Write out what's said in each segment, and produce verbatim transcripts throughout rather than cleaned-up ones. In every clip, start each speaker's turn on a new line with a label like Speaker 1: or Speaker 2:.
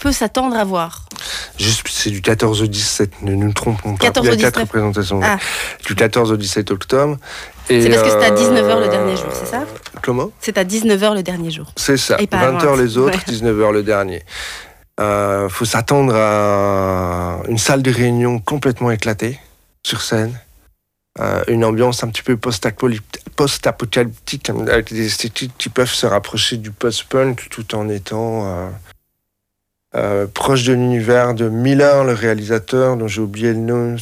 Speaker 1: peut s'attendre à voir?
Speaker 2: Juste, c'est du quatorze au dix-sept, ne nous trompons pas.
Speaker 1: quatorze
Speaker 2: Il y a
Speaker 1: au dix-neuf.
Speaker 2: quatre représentations.
Speaker 1: Ah.
Speaker 2: Du quatorze au dix-sept octobre.
Speaker 1: Et c'est parce que c'est à dix-neuf heures le dernier jour, c'est ça?
Speaker 2: Comment?
Speaker 1: C'est à dix-neuf heures le dernier jour.
Speaker 2: C'est ça,
Speaker 1: Et pas
Speaker 2: vingt heures les autres,
Speaker 1: ouais.
Speaker 2: dix-neuf heures le dernier. Il euh, faut s'attendre à une salle de réunion complètement éclatée, sur scène. Euh, une ambiance un petit peu post-apocalyptique, avec des esthétiques qui peuvent se rapprocher du post-punk tout en étant euh, euh, proche de l'univers de Miller, le réalisateur, dont j'ai oublié le nom,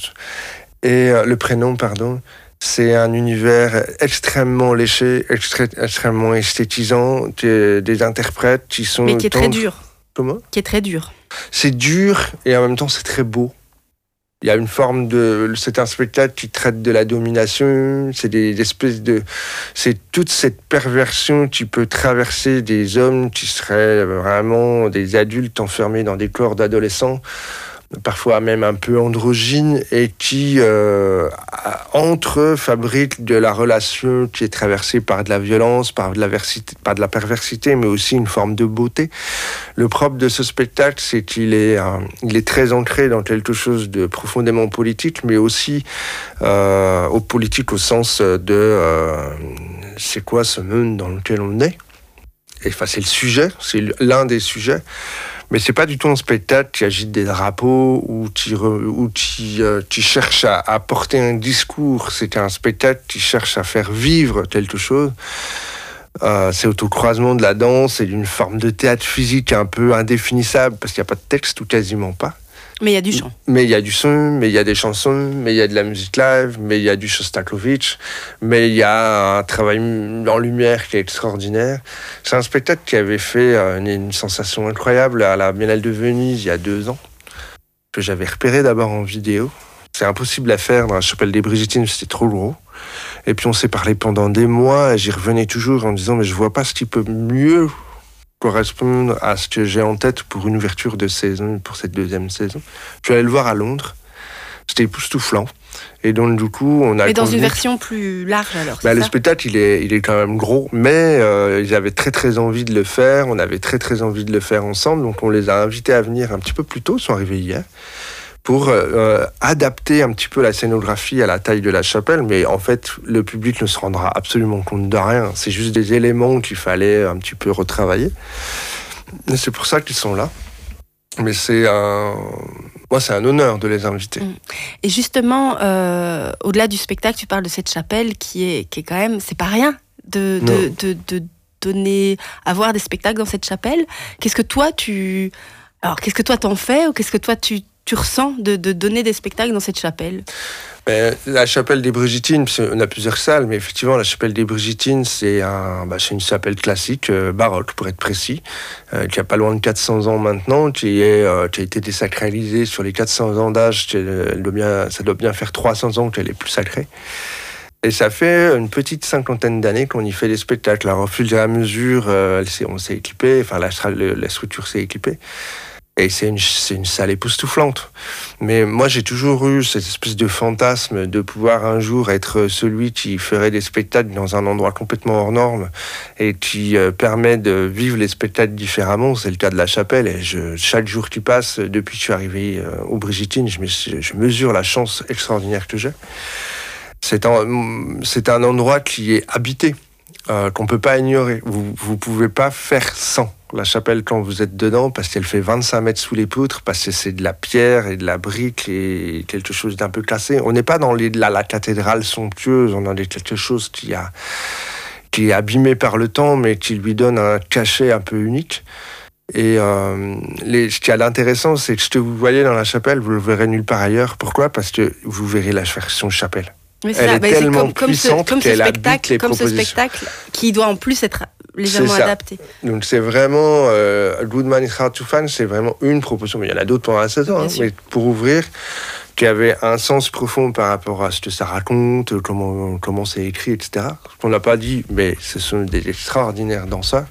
Speaker 2: et euh, le prénom, pardon. C'est un univers extrêmement léché, extré- extrêmement esthétisant, des, des interprètes qui sont...
Speaker 1: Mais qui est très
Speaker 2: tendres...
Speaker 1: dur.
Speaker 2: Comment ?
Speaker 1: Qui est très dur.
Speaker 2: C'est dur et en même temps c'est très beau. Il y a une forme de... C'est un spectacle qui traite de la domination, c'est des, des espèces de... C'est toute cette perversion qui peut traverser des hommes qui seraient vraiment des adultes enfermés dans des corps d'adolescents, parfois même un peu androgynes, et qui, euh, entre eux, fabriquent de la relation qui est traversée par de la violence, par de la, versité, par de la perversité, mais aussi une forme de beauté. Le propre de ce spectacle, c'est qu'il est, euh, il est très ancré dans quelque chose de profondément politique, mais aussi euh, au politique au sens de euh, c'est quoi ce monde dans lequel on est. Et, enfin, c'est le sujet, c'est l'un des sujets. Mais c'est pas du tout un spectacle qui agite des drapeaux ou qui, ou qui, euh, qui cherche à, à porter un discours. C'est un spectacle qui cherche à faire vivre quelque chose. Euh, c'est au croisement de la danse et d'une forme de théâtre physique un peu indéfinissable parce qu'il n'y a pas de texte ou quasiment pas.
Speaker 1: Mais il y a du chant.
Speaker 2: Mais il y a du son, mais il y a des chansons, mais il y a de la musique live, mais il y a du Shostakovich, mais il y a un travail en lumière qui est extraordinaire. C'est un spectacle qui avait fait une, une sensation incroyable à la Biennale de Venise il y a deux ans, que j'avais repéré d'abord en vidéo. C'est impossible à faire dans la chapelle des Brigittines, c'était trop gros. Et puis on s'est parlé pendant des mois, et j'y revenais toujours en disant « mais je vois pas ce qui peut mieux correspondre à ce que j'ai en tête pour une ouverture de saison, pour cette deuxième saison. » Je suis allé le voir à Londres. C'était époustouflant. Et donc, du coup, on a...
Speaker 1: Mais dans
Speaker 2: convenu...
Speaker 1: une version plus large, alors,
Speaker 2: bah,
Speaker 1: c'est
Speaker 2: le
Speaker 1: ça
Speaker 2: spectacle, il est, il est quand même gros, mais euh, ils avaient très, très envie de le faire. On avait très, très envie de le faire ensemble. Donc, on les a invités à venir un petit peu plus tôt. Ils sont arrivés hier. Pour euh, adapter un petit peu la scénographie à la taille de la chapelle, mais en fait, le public ne se rendra absolument compte de rien. C'est juste des éléments qu'il fallait un petit peu retravailler. Et c'est pour ça qu'ils sont là. Mais c'est un... Moi, c'est un honneur de les inviter.
Speaker 1: Et justement, euh, au-delà du spectacle, tu parles de cette chapelle qui est, qui est quand même... C'est pas rien de, de, de, de donner... avoir des spectacles dans cette chapelle. Qu'est-ce que toi, tu... Alors, qu'est-ce que toi, t'en fais ou qu'est-ce que toi, tu... tu ressens de, de donner des spectacles dans cette chapelle?
Speaker 2: Ben, la chapelle des Brigittines, on a plusieurs salles, mais effectivement, la chapelle des Brigittines, c'est, un, ben, c'est une chapelle classique, euh, baroque pour être précis, euh, qui a pas loin de quatre cents ans maintenant, qui, est, euh, qui a été désacralisée sur les quatre cents ans d'âge. Elle doit bien, ça doit bien faire trois cents ans qu'elle est plus sacrée. Et ça fait une petite cinquantaine d'années qu'on y fait des spectacles. Alors, au fur et à mesure, euh, on s'est équipé, enfin, la, la structure s'est équipée. Et c'est une, c'est une salle époustouflante. Mais moi, j'ai toujours eu cette espèce de fantasme de pouvoir un jour être celui qui ferait des spectacles dans un endroit complètement hors norme et qui euh, permet de vivre les spectacles différemment. C'est le cas de la chapelle. Et je, chaque jour qui passe, depuis que je suis arrivé euh, aux Brigittines, je, me, je mesure la chance extraordinaire que j'ai. C'est un, c'est un endroit qui est habité, euh, qu'on ne peut pas ignorer. Vous ne pouvez pas faire sans la chapelle quand vous êtes dedans, parce qu'elle fait vingt-cinq mètres sous les poutres, parce que c'est de la pierre et de la brique et quelque chose d'un peu cassé. On n'est pas dans les, la, la cathédrale somptueuse, on est dans quelque chose qui, a, qui est abîmé par le temps, mais qui lui donne un cachet un peu unique. Et euh, les, ce qui est intéressant, c'est que ce que vous voyez dans la chapelle, vous le verrez nulle part ailleurs. Pourquoi ? Parce que vous verrez la version chapelle.
Speaker 1: Oui,
Speaker 2: elle
Speaker 1: ça.
Speaker 2: est
Speaker 1: bah,
Speaker 2: tellement
Speaker 1: c'est comme,
Speaker 2: puissante
Speaker 1: comme ce, comme
Speaker 2: qu'elle
Speaker 1: ce
Speaker 2: habite
Speaker 1: spectacle,
Speaker 2: les
Speaker 1: comme ce
Speaker 2: propositions.
Speaker 1: spectacle qui doit en plus être légèrement adapté.
Speaker 2: Donc c'est vraiment euh, Good Man is Hard to Find, c'est vraiment une proposition, mais il y en a d'autres pendant la saison, hein, mais pour ouvrir, qui avait un sens profond par rapport à ce que ça raconte, comment, comment c'est écrit, et cetera. On n'a pas dit, mais ce sont des extraordinaires danseurs,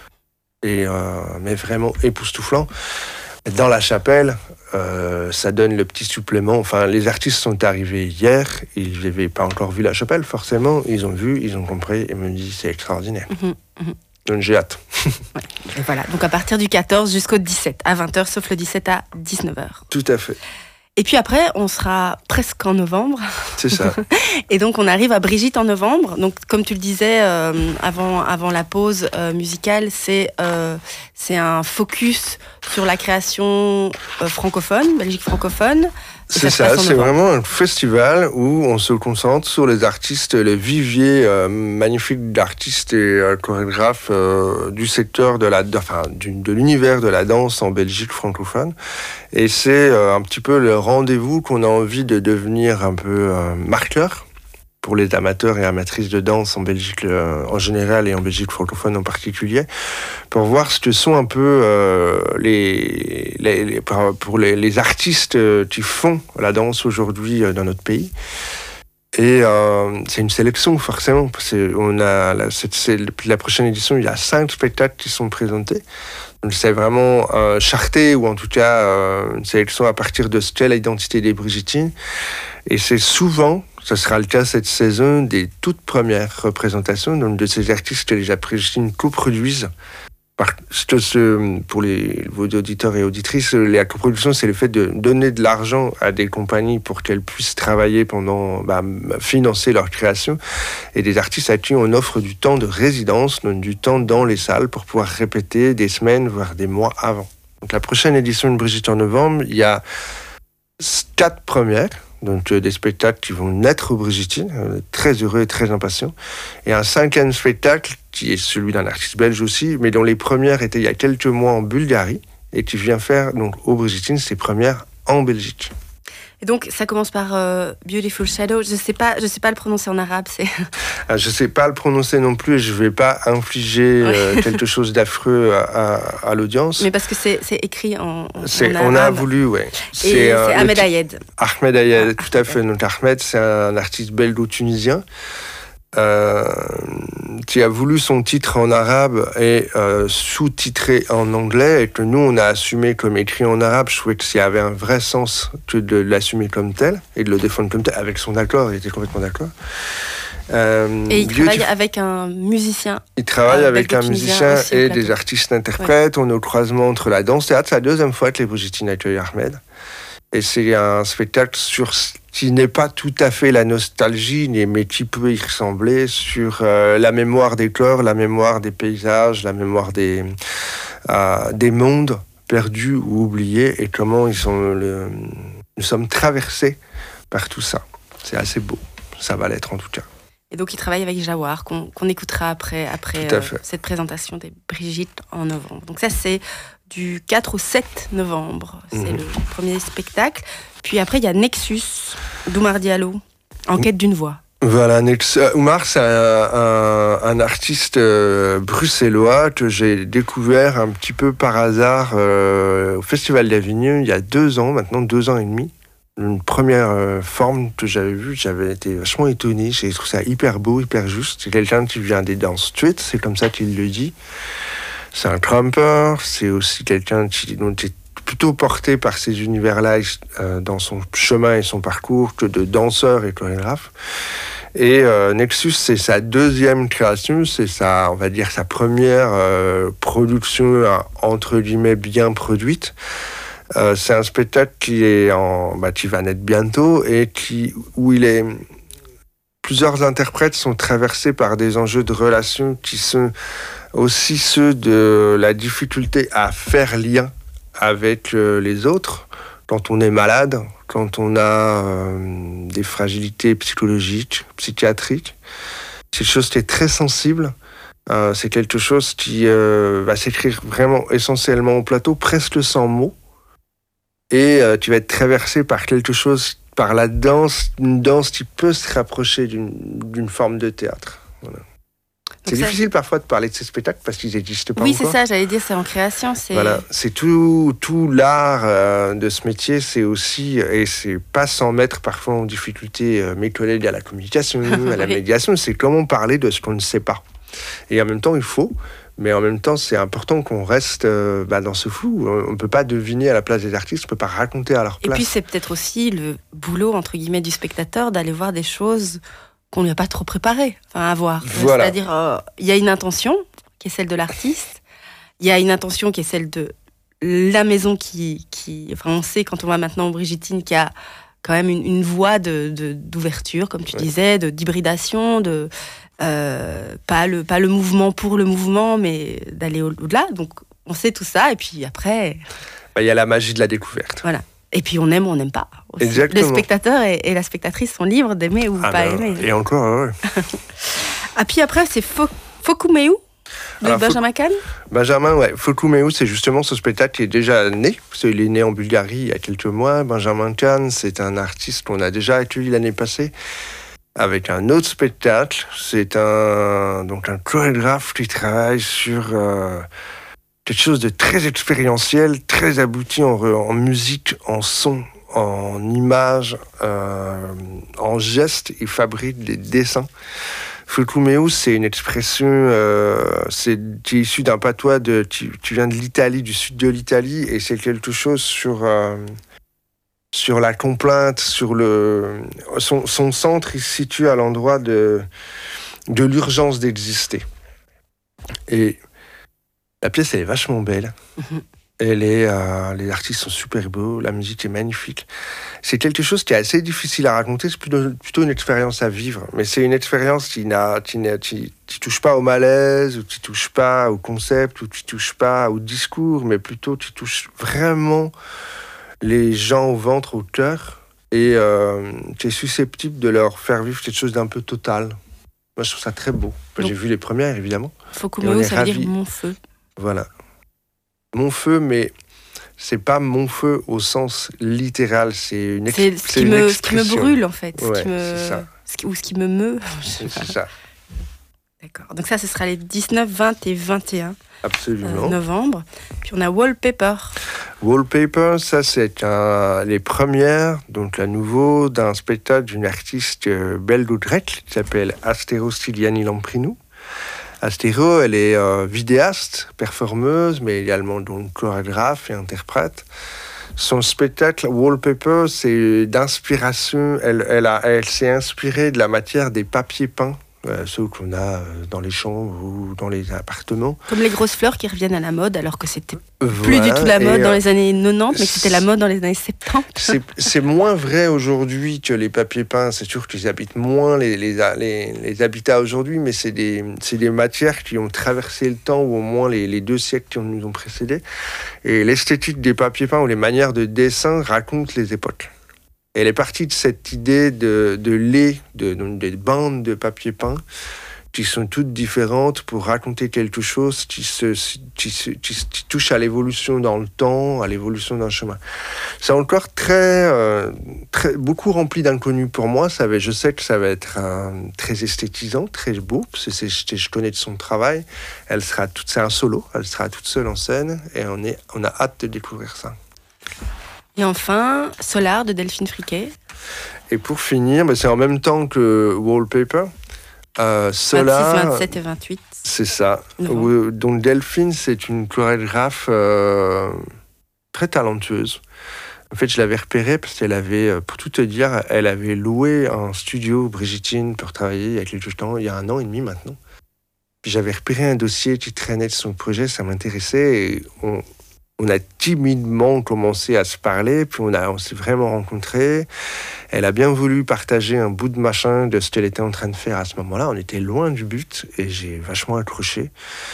Speaker 2: et, euh, mais vraiment époustouflants. Dans la chapelle, euh, ça donne le petit supplément. Enfin, les artistes sont arrivés hier, ils n'avaient pas encore vu la chapelle, forcément. Ils ont vu, ils ont compris, et me disent c'est extraordinaire.
Speaker 1: Mmh, mmh.
Speaker 2: Donc j'ai hâte.
Speaker 1: Ouais. Et voilà, donc à partir du quatorze jusqu'au dix-sept, à vingt heures, sauf le dix-sept à dix-neuf heures.
Speaker 2: Tout à fait.
Speaker 1: Et puis après, on sera presque en novembre.
Speaker 2: C'est ça.
Speaker 1: Et donc, on arrive à Brigitte en novembre. Donc, comme tu le disais euh, avant, avant la pause euh, musicale, c'est, euh, c'est un focus sur la création euh, francophone, Belgique francophone.
Speaker 2: C'est ça, c'est vraiment un festival où on se concentre sur les artistes, les viviers euh, magnifiques d'artistes et euh, chorégraphes euh, du secteur de, la, de, enfin, du, de l'univers de la danse en Belgique francophone. Et c'est euh, un petit peu le rendez-vous qu'on a envie de devenir un peu euh, marqueur pour les amateurs et amatrices de danse en Belgique euh, en général et en Belgique francophone en particulier, pour voir ce que sont un peu euh, les, les, les, pour les, les artistes qui font la danse aujourd'hui euh, dans notre pays. Et euh, c'est une sélection forcément, parce qu'on a la, c'est, c'est, la prochaine édition, il y a cinq spectacles qui sont présentés. Donc c'est vraiment euh, charté, ou en tout cas euh, une sélection à partir de ce qu'est l'identité des Brigittines. Et c'est souvent, ce sera le cas cette saison, des toutes premières représentations, donc de ces artistes que les Brigittines coproduisent. Parce que ce, pour les, vos auditeurs et auditrices, la coproduction, c'est le fait de donner de l'argent à des compagnies pour qu'elles puissent travailler pendant, bah, financer leur création. Et des artistes à qui on offre du temps de résidence, donc du temps dans les salles pour pouvoir répéter des semaines, voire des mois avant. Donc la prochaine édition de Brigitte en novembre, il y a quatre premières. Donc euh, des spectacles qui vont naître aux Brigittines, euh, très heureux et très impatients. Et un cinquième spectacle qui est celui d'un artiste belge aussi, mais dont les premières étaient il y a quelques mois en Bulgarie, et qui vient faire donc aux Brigittines ses premières en Belgique.
Speaker 1: Et donc ça commence par euh, Beautiful Shadow. Je sais pas, je sais pas le prononcer en arabe. C'est.
Speaker 2: Ah, je sais pas le prononcer non plus, et je vais pas infliger euh, quelque chose d'affreux à, à, à l'audience.
Speaker 1: Mais parce que c'est, c'est écrit en, en,
Speaker 2: c'est,
Speaker 1: en arabe.
Speaker 2: On a voulu, ouais.
Speaker 1: C'est, et euh, c'est Ahmed Ayed.
Speaker 2: Ahmed Ayed, tout à fait. Donc Ahmed, c'est un artiste belgo-tunisien. Euh, qui a voulu son titre en arabe et euh, sous-titré en anglais, et que nous on a assumé comme écrit en arabe. Je trouvais que s'il y avait un vrai sens que de l'assumer comme tel et de le défendre comme tel, avec son d'accord, il était complètement d'accord.
Speaker 1: Euh, et il travaille Beautif- avec un musicien.
Speaker 2: Il travaille euh, avec un musicien et des artistes-interprètes. Ouais. On est au croisement entre la danse et théâtre. C'est la deuxième fois que les Brigittines accueillent Ahmed. Et c'est un spectacle sur qui n'est pas tout à fait la nostalgie, mais qui peut y ressembler, sur euh, la mémoire des corps, la mémoire des paysages, la mémoire des, euh, des mondes perdus ou oubliés, et comment ils sont le... nous sommes traversés par tout ça. C'est assez beau, ça va l'être en tout cas.
Speaker 1: Et donc il travaille avec Jawar, qu'on, qu'on écoutera après, après euh, cette présentation des Brigitte en novembre. Donc ça c'est du quatre au sept novembre, c'est mmh. le premier spectacle. Puis après, il y a Nexus d'Oumar Diallo, En quête d'une voix.
Speaker 2: Voilà, Nex- Oumar, c'est un, un, un artiste euh, bruxellois que j'ai découvert un petit peu par hasard euh, au Festival d'Avignon il y a deux ans, maintenant deux ans et demi. Une première euh, forme que j'avais vue, j'avais été vachement étonné, j'ai trouvé ça hyper beau, hyper juste. C'est quelqu'un qui vient des danses street, c'est comme ça qu'il le dit. C'est un crumper, c'est aussi quelqu'un qui dont est plutôt porté par ces univers-là euh, dans son chemin et son parcours que de danseur et chorégraphe. Et euh, Nexus, c'est sa deuxième création, c'est sa, on va dire, sa première euh, production euh, entre guillemets bien produite. Euh, c'est un spectacle qui est en, bah, qui va naître bientôt et qui, où il est, plusieurs interprètes sont traversés par des enjeux de relations qui sont aussi ceux de la difficulté à faire lien avec euh, les autres quand on est malade, quand on a euh, des fragilités psychologiques, psychiatriques. C'est quelque chose qui est très sensible. Euh, c'est quelque chose qui euh, va s'écrire vraiment essentiellement au plateau, presque sans mots, et euh, qui va être traversé par quelque chose, par la danse, une danse qui peut se rapprocher d'une, d'une forme de théâtre. Voilà. C'est ça, difficile parfois de parler de ces spectacles parce qu'ils n'existent pas
Speaker 1: oui,
Speaker 2: encore.
Speaker 1: Oui, c'est ça, j'allais dire, c'est en création. C'est...
Speaker 2: Voilà, c'est tout, tout l'art euh, de ce métier, c'est aussi, et c'est pas sans mettre parfois en difficulté euh, mes collègues à la communication, à la médiation, c'est comment parler de ce qu'on ne sait pas. Et en même temps, il faut, mais en même temps, c'est important qu'on reste euh, bah, dans ce flou. On ne peut pas deviner à la place des artistes, on ne peut pas raconter à leur place.
Speaker 1: Et puis, c'est peut-être aussi le boulot, entre guillemets, du spectateur d'aller voir des choses qu'on ne lui a pas trop préparé enfin, à voir.
Speaker 2: Voilà.
Speaker 1: C'est-à-dire, il euh, y a une intention, qui est celle de l'artiste, il y a une intention qui est celle de la maison qui, qui... Enfin, on sait quand on va maintenant au Brigitine qu'il y a quand même une, une voie de, de, d'ouverture, comme tu ouais. disais, de, d'hybridation, de, euh, pas, le, pas le mouvement pour le mouvement, mais d'aller au, au-delà. Donc, on sait tout ça, et puis après...
Speaker 2: Bah, il y a la magie de la découverte.
Speaker 1: Voilà. Et puis, on aime ou on n'aime pas. Aussi.
Speaker 2: Exactement.
Speaker 1: Le spectateur et, et la spectatrice sont libres d'aimer ou
Speaker 2: ah
Speaker 1: pas
Speaker 2: ben,
Speaker 1: aimer.
Speaker 2: Et encore, ouais.
Speaker 1: Ah, puis après, c'est Fo- Fokumeu de Alors, Benjamin Kahn.
Speaker 2: Benjamin, ouais. Fokumeu, c'est justement ce spectacle qui est déjà né. Parce qu'il est né en Bulgarie il y a quelques mois. Benjamin Kahn, c'est un artiste qu'on a déjà accueilli l'année passée avec un autre spectacle. C'est un, donc un chorégraphe qui travaille sur euh, quelque chose de très expérientiel, très abouti en, en musique, en son, en images, euh, en gestes. Il fabrique des dessins. Fokumeu, c'est une expression euh, c'est, qui est issue d'un patois de, qui, qui vient de l'Italie, du sud de l'Italie, et c'est quelque chose sur, euh, sur la complainte, sur le... Son, son centre, il se situe à l'endroit de, de l'urgence d'exister. Et la pièce, elle est vachement belle. Mm-hmm. Elle est, euh, les artistes sont super beaux, la musique est magnifique. C'est quelque chose qui est assez difficile à raconter, c'est plutôt, plutôt une expérience à vivre. Mais c'est une expérience qui n'a, qui n'a, qui, qui touche pas au malaise, ou qui touche pas au concept, ou qui touche pas au discours, mais plutôt qui touche vraiment les gens au ventre, au cœur, et euh, qui est susceptible de leur faire vivre quelque chose d'un peu total. Moi, je trouve ça très beau. Donc, j'ai vu les premières, évidemment.
Speaker 1: Fokumeu, ça veut dire mon feu.
Speaker 2: Voilà. Mon feu, mais c'est pas mon feu au sens littéral, c'est une, ex-
Speaker 1: c'est ce
Speaker 2: c'est
Speaker 1: qui
Speaker 2: une
Speaker 1: me,
Speaker 2: expression.
Speaker 1: Ce qui me brûle, en fait.
Speaker 2: Ouais,
Speaker 1: ce qui me,
Speaker 2: c'est ça.
Speaker 1: Ce qui, ou ce qui me meut.
Speaker 2: C'est, c'est ça.
Speaker 1: D'accord. Donc ça, ce sera les dix-neuf, vingt et vingt et un
Speaker 2: Absolument.
Speaker 1: Euh, novembre. Puis on a Wallpaper.
Speaker 2: Wallpaper, ça c'est un, les premières, donc à nouveau, d'un spectacle d'une artiste euh, belgo-grecque qui s'appelle Astero Styliani Lamprinou. Astero, elle est euh, vidéaste, performeuse, mais également donc chorégraphe et interprète. Son spectacle Wallpaper, c'est d'inspiration. Elle, elle, a, elle s'est inspirée de la matière des papiers peints, euh, ceux qu'on a dans les chambres ou dans les appartements.
Speaker 1: Comme les grosses fleurs qui reviennent à la mode, alors que c'était
Speaker 2: voilà,
Speaker 1: plus du tout la mode dans
Speaker 2: euh,
Speaker 1: les années quatre-vingt-dix, mais que c'était la mode dans les années soixante-dix.
Speaker 2: C'est, c'est moins vrai aujourd'hui que les papiers peints. C'est sûr qu'ils habitent moins les, les, les, les habitats aujourd'hui, mais c'est des, c'est des matières qui ont traversé le temps, ou au moins les, les deux siècles qui nous ont précédés. Et l'esthétique des papiers peints ou les manières de dessin racontent les époques. Elle est partie de cette idée de, de lait, de, de, de bandes de papier peint, qui sont toutes différentes pour raconter quelque chose qui, se, qui, se, qui, qui touche à l'évolution dans le temps, à l'évolution d'un chemin. C'est encore très, euh, très beaucoup rempli d'inconnus pour moi. Ça va, je sais que ça va être euh, très esthétisant, très beau, parce que c'est, je, je connais de son travail. Elle sera toute, c'est un solo, elle sera toute seule en scène, et on, est, on a hâte de découvrir ça.
Speaker 1: Et enfin, Solar de Delphine Friquet.
Speaker 2: Et pour finir, bah c'est en même temps que Wallpaper. Euh, Solar,
Speaker 1: vingt-six, vingt-sept et vingt-huit.
Speaker 2: C'est ça. Où, donc Delphine, c'est une chorégraphe euh, très talentueuse. En fait, je l'avais repérée parce qu'elle avait, pour tout te dire, elle avait loué un studio Brigitine pour travailler il y a quelques temps, il y a un an et demi maintenant. Puis j'avais repéré un dossier qui traînait de son projet, ça m'intéressait, et on, on a timidement commencé à se parler, puis on, a, on s'est vraiment rencontrés. Elle a bien voulu partager un bout de machin de ce qu'elle était en train de faire à ce moment-là. On était loin du but, et j'ai vachement accroché.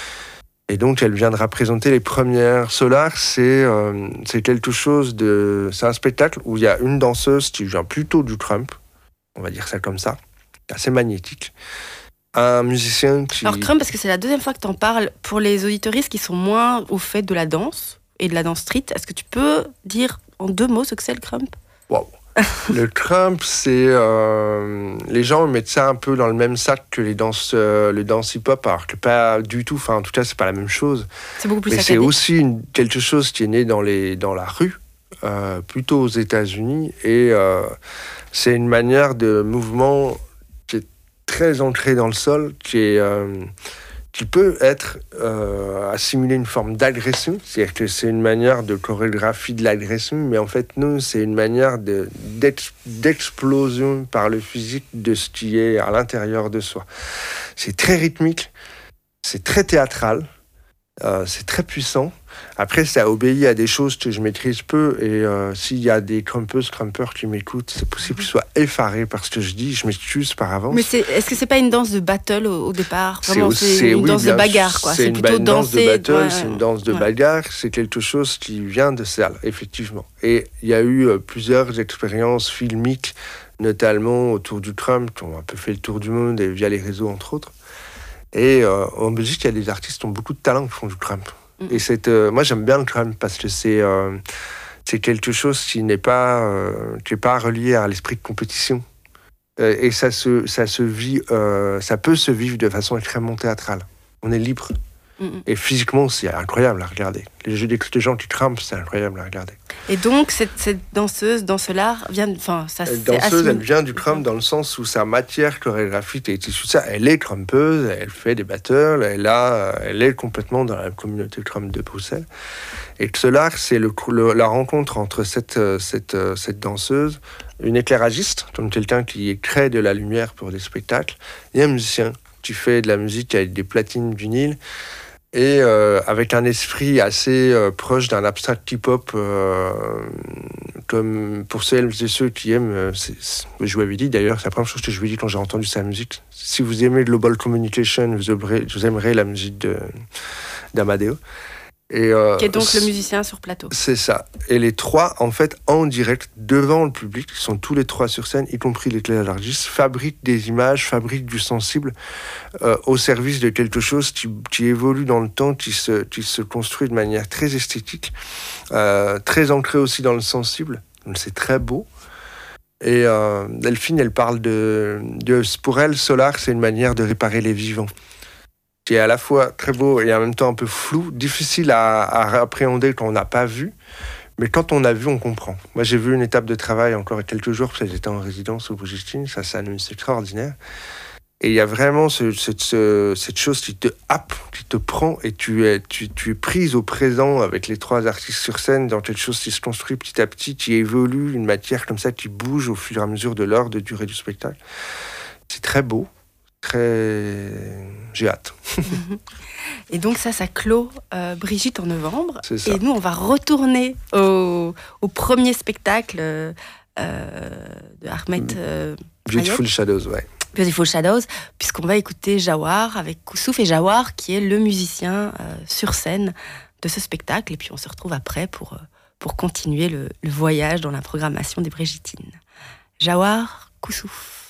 Speaker 2: Et donc, elle viendra présenter les premières. Solar, c'est, euh, c'est quelque chose de... C'est un spectacle où il y a une danseuse qui vient plutôt du crump, on va dire ça comme ça, assez magnétique. Un musicien qui...
Speaker 1: Alors, crump, parce que c'est la deuxième fois que tu en parles, pour les auditoristes qui sont moins au fait de la danse et de la danse street, est-ce que tu peux dire en deux mots ce que c'est le crump ?
Speaker 2: Wow. Le crump, c'est... Euh, les gens mettent ça un peu dans le même sac que les danses, euh, les danses hip-hop, alors que pas du tout, enfin en tout cas, c'est pas la même chose.
Speaker 1: C'est beaucoup plus
Speaker 2: Mais
Speaker 1: saccadé.
Speaker 2: c'est aussi une, quelque chose qui est né dans, les, dans la rue, euh, plutôt aux États-Unis, et euh, c'est une manière de mouvement qui est très ancrée dans le sol, qui est... Euh, qui peut être euh, assimilé une forme d'agression, c'est-à-dire que c'est une manière de chorégraphie de l'agression, mais en fait, non, c'est une manière de, d'ex, d'explosion par le physique de ce qui est à l'intérieur de soi. C'est très rythmique, c'est très théâtral, Euh, c'est très puissant. Après, ça obéit à des choses que je maîtrise peu. Et euh, s'il y a des crumpeuses, crumpeurs qui m'écoutent, c'est possible qu'ils soient effarés par ce que je dis. Je m'excuse par avance.
Speaker 1: Mais c'est, est-ce que c'est pas une danse de battle au, au départ? Vraiment,
Speaker 2: c'est,
Speaker 1: c'est,
Speaker 2: c'est
Speaker 1: une
Speaker 2: oui,
Speaker 1: danse de bagarre, quoi.
Speaker 2: C'est,
Speaker 1: C'est
Speaker 2: une,
Speaker 1: plutôt
Speaker 2: une danse
Speaker 1: danser.
Speaker 2: de battle,
Speaker 1: Ouais,
Speaker 2: c'est une danse de
Speaker 1: ouais.
Speaker 2: bagarre. C'est quelque chose qui vient de ça, effectivement. Et il y a eu euh, plusieurs expériences filmiques, notamment autour du crump, qui ont un peu fait le tour du monde et via les réseaux, entre autres. Et euh, en Belgique, il y a des artistes qui ont beaucoup de talent qui font du crump. Mm-hmm. Et c'est, euh, moi, j'aime bien le crump parce que c'est, euh, c'est quelque chose qui n'est pas, euh, qui est pas relié à l'esprit de compétition. Euh, et ça se, ça se vit, euh, ça peut se vivre de façon extrêmement théâtrale. On est libre. Mm-hmm. Et physiquement, c'est incroyable à regarder. Les jeux des gens qui crumpent, c'est incroyable à regarder.
Speaker 1: Et donc, cette, cette danseuse, danselard, vient... Enfin, ça,
Speaker 2: cette danseuse, elle vient du crump dans le sens où sa matière chorégraphique est issue de ça. Elle est crumpeuse, elle fait des battles, elle, a, elle est complètement dans la communauté crump de Bruxelles. Et Xelar, c'est le, le, la rencontre entre cette, cette, cette danseuse, une éclairagiste, comme quelqu'un qui crée de la lumière pour des spectacles, et un musicien qui fait de la musique avec des platines vinyle, et euh, avec un esprit assez euh, proche d'un abstract hip-hop, euh, comme pour celles et ceux qui aiment, euh, c'est, c'est, je vous avais dit d'ailleurs, c'est la première chose que je vous ai dit quand j'ai entendu sa musique. Si vous aimez Global Communication, vous aimerez, vous aimerez la musique de, d'Amadeo.
Speaker 1: Et euh, qui est donc le musicien sur plateau.
Speaker 2: C'est ça. Et les trois, en fait, en direct, devant le public, ils sont tous les trois sur scène, y compris l'éclairagiste, fabriquent des images, fabriquent du sensible euh, au service de quelque chose qui, qui évolue dans le temps, qui se, qui se construit de manière très esthétique, euh, très ancrée aussi dans le sensible. Donc c'est très beau. Et euh, Delphine, elle parle de, de... Pour elle, Solar, c'est une manière de réparer les vivants, qui est à la fois très beau et en même temps un peu flou, difficile à, à appréhender quand on n'a pas vu, mais quand on a vu, on comprend. Moi, j'ai vu une étape de travail encore il y a quelques jours, parce que j'étais en résidence au Brigitine, ça, ça c'est extraordinaire. Et il y a vraiment ce, cette, ce, cette chose qui te happe, qui te prend, et tu es, tu, tu es prise au présent avec les trois artistes sur scène dans quelque chose qui se construit petit à petit, qui évolue, une matière comme ça qui bouge au fur et à mesure de l'heure, de durée du spectacle. C'est très beau. Très... J'ai hâte.
Speaker 1: Et donc ça, ça clôt euh, Brigitte en novembre.
Speaker 2: C'est ça.
Speaker 1: Et nous, on va retourner au, au premier spectacle euh, de Ahmed euh,
Speaker 2: Beautiful Shadows, ouais.
Speaker 1: Beautiful Shadows, puisqu'on va écouter Jawar avec Koussouf, et Jawar qui est le musicien euh, sur scène de ce spectacle. Et puis on se retrouve après pour, pour continuer le, le voyage dans la programmation des Brigitines. Jawar, Koussouf.